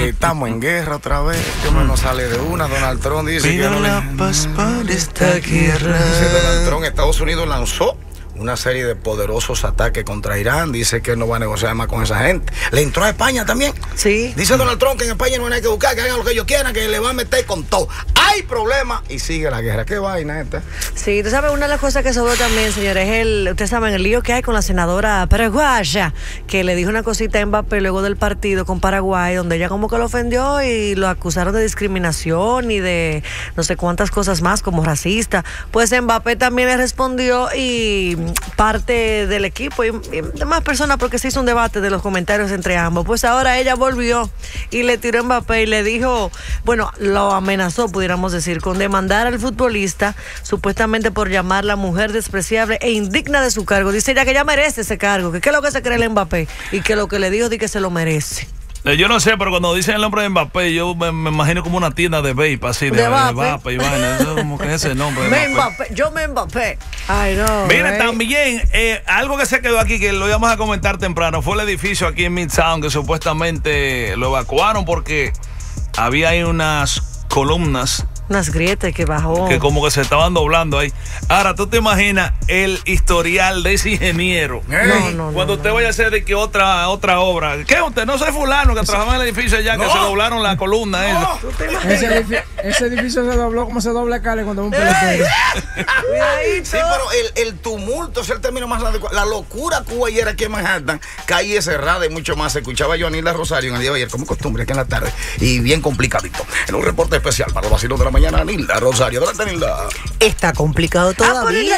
estamos en guerra otra vez. Que no sale de una. Donald Trump dice que no la paz para esta guerra. Dice Donald Trump, Estados Unidos lanzó una serie de poderosos ataques contra Irán. Dice que él no va a negociar más con esa gente. Le entró a España también. Sí. Dice Donald Trump que en España no hay que buscar, que hagan lo que ellos quieran, que le van a meter con todo. Hay problemas y sigue la guerra. ¿Qué vaina esta? Sí, tú sabes, una de las cosas que sobró también, señores, ustedes saben el lío que hay con la senadora paraguaya, que le dijo una cosita a Mbappé luego del partido con Paraguay, donde ella como que lo ofendió y lo acusaron de discriminación y de no sé cuántas cosas más, como racista. Pues Mbappé también le respondió y parte del equipo y demás personas, porque se hizo un debate de los comentarios entre ambos. Pues ahora ella volvió y le tiró a Mbappé y le dijo, bueno, lo amenazó, pudiéramos decir, con demandar al futbolista, supuestamente por llamarla mujer despreciable e indigna de su cargo. Dice ella que ella merece ese cargo, que qué es lo que se cree el Mbappé y que lo que le dijo di que se lo merece. Yo no sé, pero cuando dicen el nombre de Mbappé, yo me imagino como una tienda de vape, así, de vape y vaina. Eso como que ese nombre de Mbappé. Yo me Mbappé. Ay, no. Mira, también, algo que se quedó aquí, que lo íbamos a comentar temprano, fue el edificio aquí en Midtown, que supuestamente lo evacuaron porque había ahí unas columnas, unas grietas que bajó, que como que se estaban doblando ahí. Ahora, ¿tú te imaginas el historial de ese ingeniero? Cuando usted vaya a hacer de que otra obra, ¿qué usted? No soy fulano que trabajaba en el edificio allá, que se doblaron la columna. Ese edificio se dobló como se dobla Cali cuando un pelotero. Sí, pero el tumulto es el término más adecuado. La locura que hubo ayer aquí en Manhattan, calle cerrada y mucho más. Se escuchaba yo a Nilda Rosario en el día de ayer, como costumbre, aquí en la tarde, y bien complicadito. En un reporte especial para los vacilos de la mañana, Nilda Rosario. Adelante, Nilda. Está complicado todavía.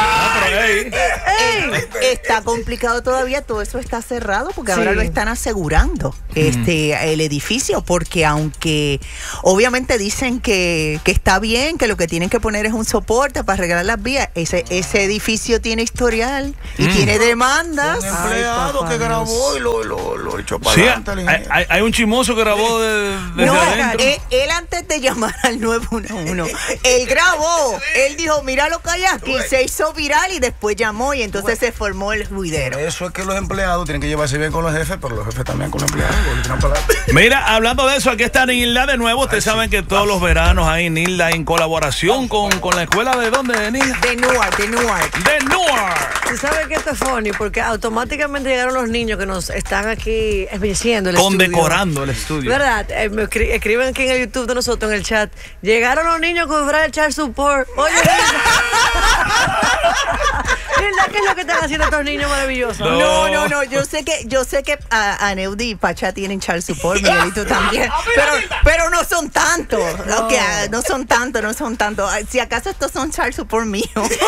Está complicado todavía. Todo eso está cerrado porque ahora lo están asegurando el edificio, porque aunque obviamente dicen que está bien, que lo que tienen que poner es un soporte para arreglar las vías, ese edificio tiene historial y tiene demandas. Un empleado que grabó y lo echó para adelante. Hay un chismoso que grabó desde adentro. Él antes de llamar al 911, él grabó, él dijo, mira lo que hay aquí, se hizo viral y después llamó y entonces se formó el ruidero. Eso es que los empleados tienen que llevarse bien con los jefes, pero los jefes también con los empleados. Mira, hablando de eso, aquí está Nilda de nuevo. Ustedes saben que todos los veranos hay Nilda en colaboración con la escuela de dónde, Nilda? De Newark. ¿Tú sabes que esto es funny? Porque automáticamente llegaron los niños que nos están aquí embelleciendo el estudio. Condecorando el estudio. ¿Verdad? Me escriben aquí en el YouTube de nosotros, en el chat. Llegaron los niños a cobrar el child support. Oye, Nilda, ¿qué es lo que están haciendo estos niños maravillosos? No. Yo sé que a Neudi y Pacha tienen child support, Miguelito también. Pero no son tantos. No. Okay, no son tantos. Si acaso estos son child support míos.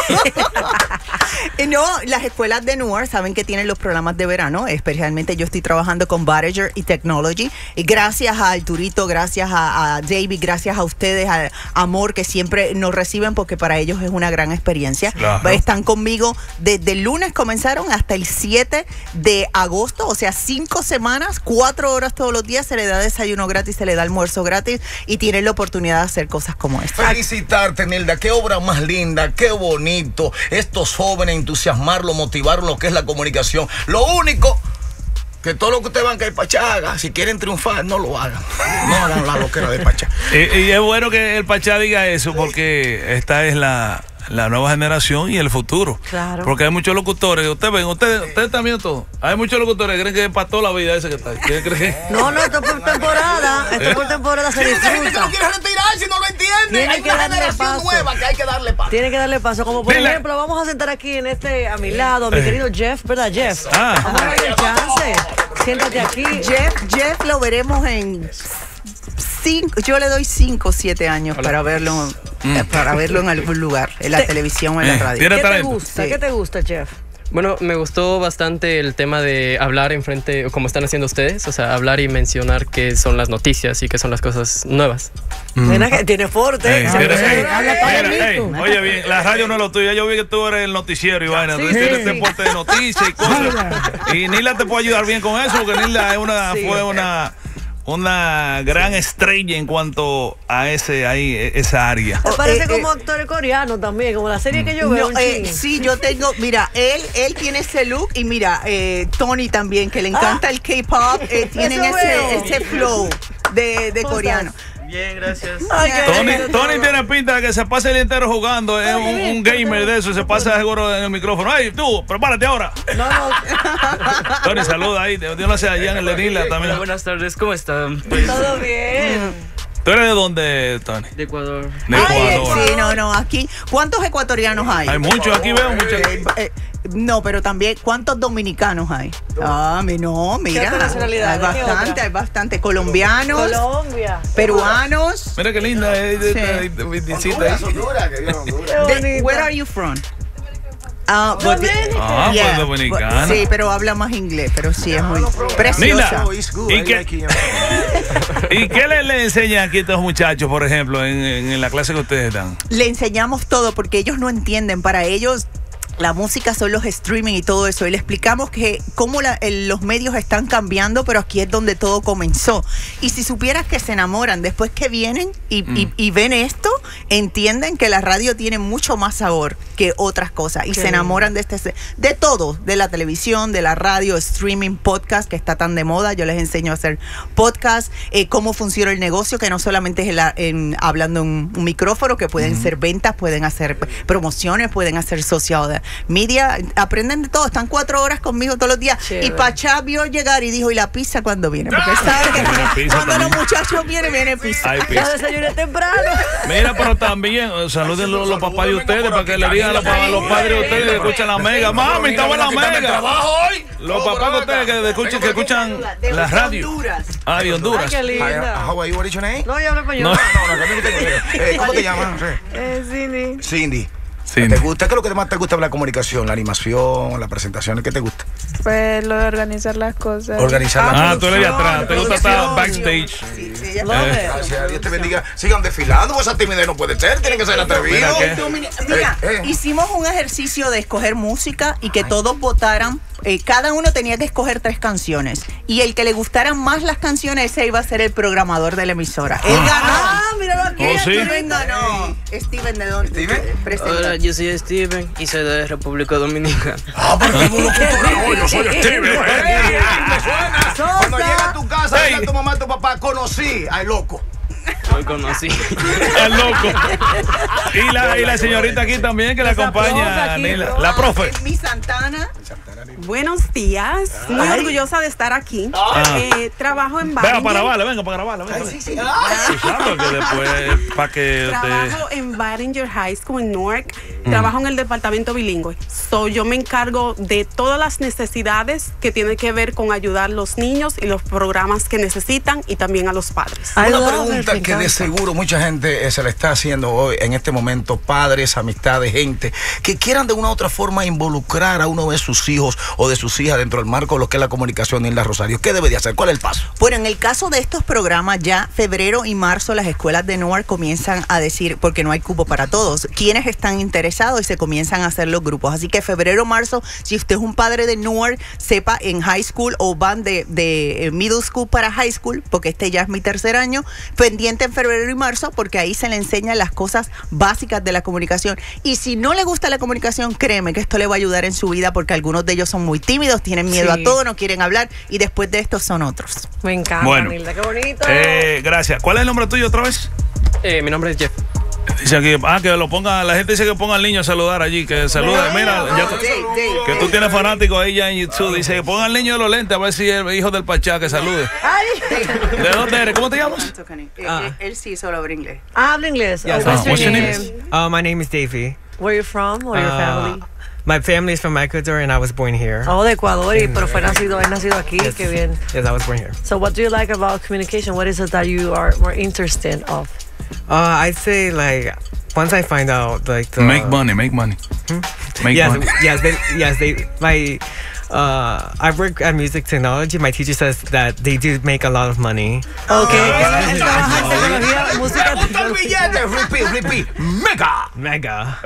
No, las escuelas de Newark saben que tienen los programas de verano. Especialmente yo estoy trabajando con Voyager y Technology. Y gracias a Arturito, gracias a David, gracias a ustedes, a Amor, que siempre nos reciben porque para ellos es una gran experiencia. Claro. Están conmigo desde el lunes, comenzaron hasta el 7 de agosto, o sea, 5 semanas, 4 horas todos los días, se le da desayuno gratis, se le da almuerzo gratis y tienen la oportunidad de hacer cosas como esta. Felicitarte, Nilda, qué obra más linda, qué bonito. Estos jóvenes, entusiasmarlos, motivarlos, lo que es la comunicación. Lo único que todo lo que ustedes van a caer Pachá haga, si quieren triunfar, no lo hagan. No hagan la loquera de Pachá. Y es bueno que el Pachá diga eso, porque esta es la nueva generación y el futuro. Claro. Porque hay muchos locutores. Ustedes también todo. Hay muchos locutores que creen que es para toda la vida ese que está ahí. No, esto es por temporada. Esto es por temporada, se disfruta. Hay gente que no quiere retirar si no lo entiende. Hay una generación nueva que hay que darle paso. Tiene que darle paso. Como por ejemplo, vamos a sentar aquí a mi lado, mi querido Jeff, ¿verdad, Jeff? Vamos a darle chance. Siéntate aquí. Jeff lo veremos en... yo le doy 5 o 7 años para verlo en algún lugar, en la televisión o en la radio. ¿Qué te gusta? Sí. ¿Qué te gusta, Jeff? Bueno, me gustó bastante el tema de hablar enfrente, como están haciendo ustedes, o sea, hablar y mencionar qué son las noticias y qué son las cosas nuevas. Mira que tiene fuerte. Oye, bien, la radio no es lo tuyo. Yo vi que tú eres el noticiero y vaina. Tú tienes deporte de noticias y cosas. Y Nilda te puede ayudar bien con eso, porque Nilda fue una gran estrella en cuanto a esa área. Me parece como actor coreano también, como la serie que yo veo. Sí, yo tengo, mira, él tiene ese look y mira, Tony también, que le encanta el K-pop, tienen ese flow. de coreano. Bien, gracias. Tony tiene pinta de que se pasa el día entero jugando. Es un gamer de eso. Se pasa seguro en el micrófono. ¡Ay, tú! ¡Prepárate ahora! No. Tony, saluda ahí. Dios no sea allá en el Lenila también. Hola, buenas tardes, ¿cómo están? Todo bien. ¿Tú eres de dónde, Tony? De Ecuador. De Ecuador. Sí, no, aquí. ¿Cuántos ecuatorianos hay? Hay muchos, aquí veo muchos. No, pero también, ¿cuántos dominicanos hay? No, mira. ¿Qué otra nacionalidad? Hay bastante. Colombianos, Colombia. peruanos. Mira qué linda es esta visita ahí. Where are you from? Pues dominicana. Sí, pero habla más inglés, pero sí es muy preciosa. Nila, ¿y qué le enseñan aquí a estos muchachos, por ejemplo, en la clase que ustedes dan? Le enseñamos todo porque ellos no entienden. Para ellos la música son los streaming y todo eso. Y le explicamos que cómo los medios están cambiando, pero aquí es donde todo comenzó. Y si supieras que se enamoran después que vienen y ven esto, entienden que la radio tiene mucho más sabor que otras cosas. Y se enamoran de todo, de la televisión, de la radio, streaming, podcast, que está tan de moda. Yo les enseño a hacer podcast, cómo funciona el negocio, que no solamente es hablando en un micrófono, que pueden ser ventas, pueden hacer promociones, pueden hacer social media, aprenden de todo. Están 4 horas conmigo todos los días. Chévere. Y Pachá vio llegar y dijo, ¿y la pizza cuándo viene? Porque sabe que cuando los muchachos viene pizza. Hay Yo pizza. desayuné temprano. Mira, pero también saluden los papás de ustedes para que le digan a los padres de ustedes que escuchan la mega. Mami, estaba en la mega. Los papás de ustedes que escuchan la radio. De Honduras. Ay, qué linda. How are you? What is your name? No, yo hablo español. No, ¿cómo te llamas? Cindy. Cindy. Sí. ¿Te gusta? ¿Qué es lo que más te gusta de la comunicación? ¿La animación, las presentaciones? ¿Qué te gusta? Pues lo de organizar las cosas. Organizar la Tú eres de atrás. Te gusta estar backstage. Gracias a Dios te bendiga. Sigan desfilando, esa timidez no puede ser, tienen que ser atrevidos. Mira, hicimos un ejercicio de escoger música y que todos votaran. Cada uno tenía que escoger 3 canciones. Y el que le gustaran más las canciones, ese iba a ser el programador de la emisora. Él ganó. Míralo aquí. ¿Sí? Steven ganó. Steven, ¿de dónde? ¿Steven? Hola, yo soy Steven y soy de República Dominicana. Porque yo soy Steven. Cuando llega a tu casa, diga a tu mamá, a tu papá, conocí al loco. Hoy conocí. El loco. Y la señorita aquí también que la acompaña, Nila. La profe. Mi Santana. Buenos días, muy orgullosa de estar aquí. Trabajo en Venga Barringer. venga para grabarla. Que después, para que Trabajo en Barringer High School en Newark. Trabajo en el departamento bilingüe. Yo me encargo de todas las necesidades que tienen que ver con ayudar a los niños y los programas que necesitan y también a los padres. Una pregunta que de seguro mucha gente se le está haciendo hoy, en este momento, padres, amistades, gente que quieran de una u otra forma involucrar a uno de sus hijos o de sus hijas dentro del marco de lo que es la comunicación en la Rosario. ¿Qué debe de hacer? ¿Cuál es el paso? Bueno, en el caso de estos programas, ya febrero y marzo las escuelas de Newark comienzan a decir, porque no hay cupo para todos, quiénes están interesados y se comienzan a hacer los grupos. Así que febrero, marzo, si usted es un padre de Newark, sepa en high school o van de middle school para high school, porque este ya es mi 3er año, pendiente en febrero y marzo, porque ahí se le enseñan las cosas básicas de la comunicación. Y si no le gusta la comunicación, créeme que esto le va a ayudar en su vida, porque algunos de ellos son muy tímidos, tienen miedo a todo, no quieren hablar, y después de esto son otros. Me encanta, Bueno. Nilda, qué bonito. Gracias. ¿Cuál es el nombre tuyo otra vez? Mi nombre es Jeff. Dice aquí, que lo ponga, la gente dice que ponga al niño a saludar allí, que salude. Mira, que tú tienes fanáticos ahí ya en YouTube. Dice que ponga al niño de los lentes a ver si es el hijo del Pachá, que salude. ¿De dónde eres? ¿Cómo te llamas? Él sí solo habla inglés. Habla inglés. Yes, what's your name? My name is Davey. Where you from? Or your family? My family is from Ecuador and I was born here. Oh, de Ecuador, pero es nacido aquí. Yes. Qué bien. Yes, I was born here. So what do you like about communication? What is it that you are more interested of? I'd say like once I find out like the Make money. Make money. I work at music technology. My teacher says that they do make a lot of money. Okay. Él trabaja en tecnología, música, tecnología. Repeat. Mega.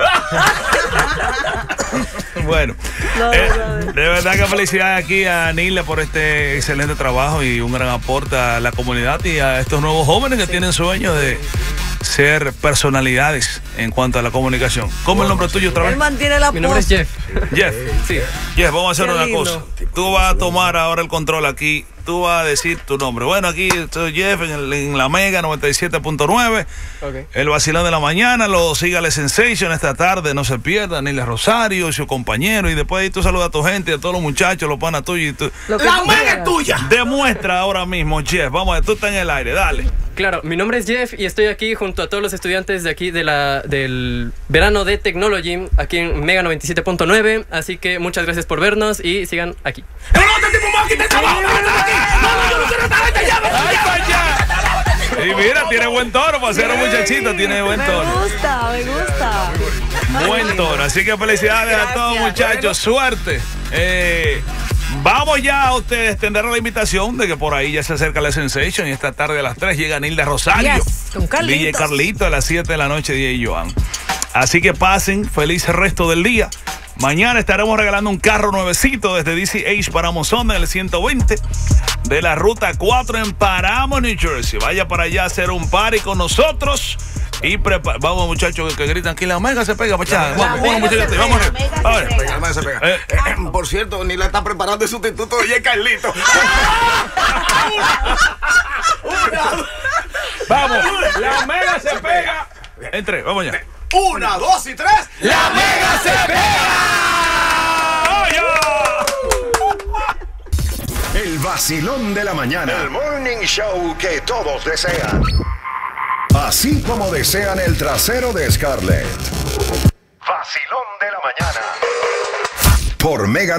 Bueno, de verdad que felicidades aquí a Nila por este excelente trabajo y un gran aporte a la comunidad y a estos nuevos jóvenes que tienen sueño de ser personalidades en cuanto a la comunicación. ¿Cómo es el nombre tuyo otra vez? Él mantiene la Mi nombre es Jeff. Jeff. Sí. Jeff, vamos a hacer Qué una lindo. cosa. Tú vas a tomar ahora el control aquí tú vas a decir tu nombre. Bueno, aquí estoy Jeff en la Mega 97.9. Okay. El vacilón de la mañana, lo sígale Sensation esta tarde, no se pierda, Nilia Rosario, su compañero, y después ahí tú saludas a tu gente, a todos los muchachos, los panas tuyos. ¡La Mega es tuya! Demuestra ahora mismo, Jeff. Vamos a ver, tú estás en el aire, dale. Claro, mi nombre es Jeff y estoy aquí junto a todos los estudiantes de aquí del verano de Technology, aquí en Mega 97.9. Así que muchas gracias por vernos y sigan aquí. Y mira, tiene buen tono para ser un muchachito, tiene buen tono. Me gusta. Buen tono, así que felicidades a todos, muchachos, suerte. Vamos ya a ustedes extender la invitación de que por ahí ya se acerca la Sensation y esta tarde a las 3 llega Nilda Rosario. Yes, con Carlitos. DJ Carlito a las 7 de la noche, DJ Joan. Así que pasen, feliz resto del día. Mañana estaremos regalando un carro nuevecito desde DCH para Mozón en el 120 de la ruta 4 en Paramo, New Jersey. Vaya para allá a hacer un party con nosotros. Y vamos, muchachos que gritan aquí, la Mega se pega, muchachos. Vamos, muchachos, vamos. La Mega se pega. Por cierto, ni la está preparando el sustituto de Carlito. Vamos, la Mega se pega. Entre, vamos allá. 1, 2 y 3. ¡La Mega se pega! El vacilón de la mañana. El morning show que todos desean. Así como desean el trasero de Scarlett. Vacilón de la mañana. Por Mega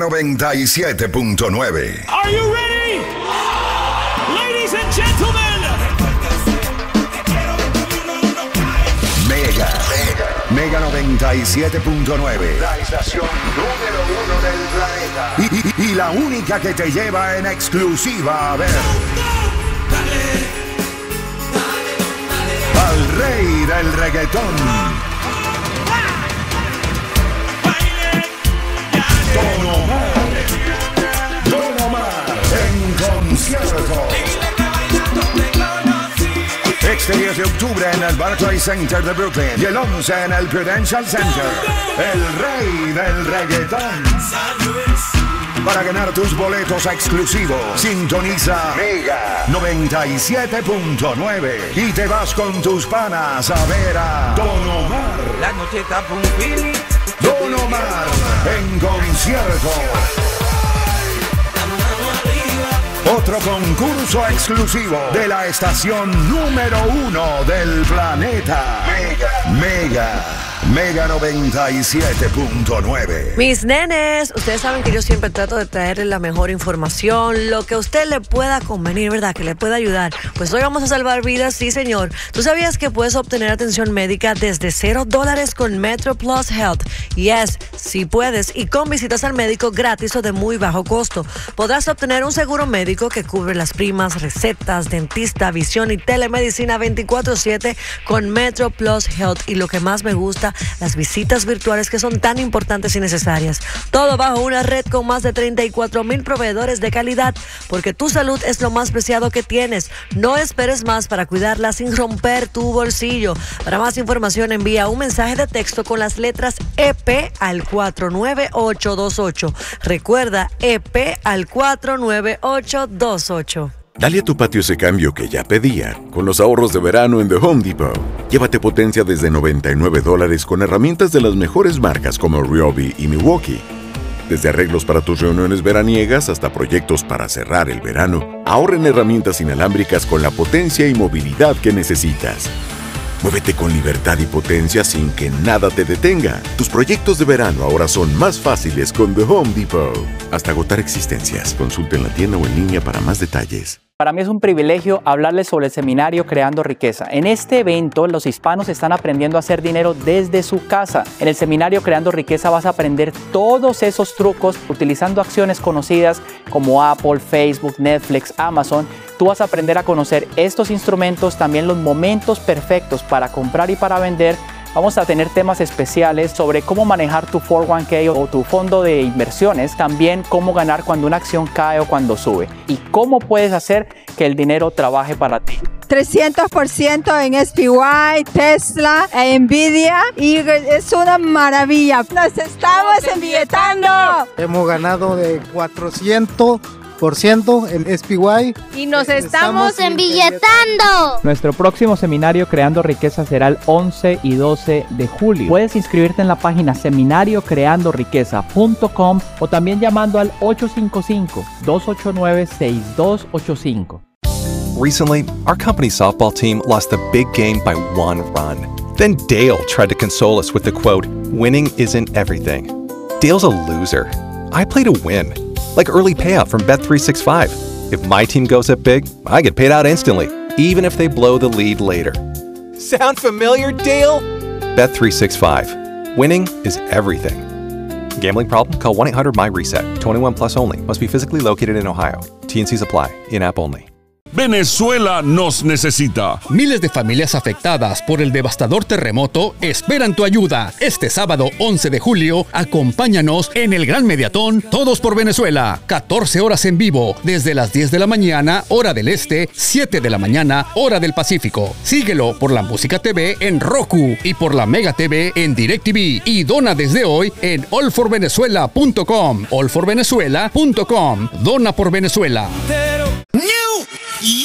97.9. Are you ready? Ladies and gentlemen. Mega 97.9. La estación número 1 del planeta. Y la única que te lleva en exclusiva a ver al rey del reggaetón. Don Omar en concierto. Este 10 de octubre en el Barclays Center de Brooklyn y el 11 en el Prudential Center. El rey del reggaetón. Para ganar tus boletos exclusivos, sintoniza Mega 97.9 y te vas con tus panas a ver a Don Omar. La noche está por un feeling. Don Omar en concierto. Otro concurso exclusivo de la estación número 1 del planeta. Mega 97.9. Mis nenes, ustedes saben que yo siempre trato de traerles la mejor información, lo que a usted le pueda convenir, ¿verdad? Que le pueda ayudar. Pues hoy vamos a salvar vidas, sí señor. ¿Tú sabías que puedes obtener atención médica desde $0 con Metro Plus Health? Yes, sí puedes. Y con visitas al médico gratis o de muy bajo costo. Podrás obtener un seguro médico que cubre las primas, recetas, dentista, visión y telemedicina 24/7 con Metro Plus Health. Y lo que más me gusta, las visitas virtuales que son tan importantes y necesarias. Todo bajo una red con más de 34,000 proveedores de calidad, porque tu salud es lo más preciado que tienes. No esperes más para cuidarla sin romper tu bolsillo. Para más información envía un mensaje de texto con las letras EP al 49828. Recuerda, EP al 49828. Dale a tu patio ese cambio que ya pedía con los ahorros de verano en The Home Depot. Llévate potencia desde $99 con herramientas de las mejores marcas como Ryobi y Milwaukee. Desde arreglos para tus reuniones veraniegas hasta proyectos para cerrar el verano, ahorra en herramientas inalámbricas con la potencia y movilidad que necesitas. Muévete con libertad y potencia sin que nada te detenga. Tus proyectos de verano ahora son más fáciles con The Home Depot. Hasta agotar existencias. Consulta en la tienda o en línea para más detalles. Para mí es un privilegio hablarles sobre el seminario Creando Riqueza. En este evento, los hispanos están aprendiendo a hacer dinero desde su casa. En el seminario Creando Riqueza vas a aprender todos esos trucos utilizando acciones conocidas como Apple, Facebook, Netflix, Amazon. Tú vas a aprender a conocer estos instrumentos, también los momentos perfectos para comprar y para vender. Vamos a tener temas especiales sobre cómo manejar tu 401k o tu fondo de inversiones, también cómo ganar cuando una acción cae o cuando sube y cómo puedes hacer que el dinero trabaje para ti. 300% en SPY, Tesla, Nvidia y es una maravilla. Nos estamos embilletando. Hemos ganado de 400 10% en SPY. Y nos estamos embilletando. Nuestro próximo seminario Creando Riqueza será el 11 y 12 de julio. Puedes inscribirte en la página seminariocreandoriqueza.com o también llamando al 855-289-6285. Recently, our company's softball team lost a big game by 1 run. Then Dale tried to console us with the quote, "Winning isn't everything." Dale's a loser. I play to win, like early payout from Bet365. If my team goes up big, I get paid out instantly, even if they blow the lead later. Sound familiar, Dale? Bet365. Winning is everything. Gambling problem? Call 1-800-MY-RESET. 21 plus only. Must be physically located in Ohio. T&Cs apply. In-app only. Venezuela nos necesita. Miles de familias afectadas por el devastador terremoto esperan tu ayuda. Este sábado 11 de julio, acompáñanos en el Gran Mediatón Todos por Venezuela. 14 horas en vivo, desde las 10 de la mañana, hora del este, 7 de la mañana, hora del Pacífico. Síguelo por la Música TV en Roku y por la Mega TV en DirecTV. Y dona desde hoy en allforvenezuela.com. allforvenezuela.com. Dona por Venezuela.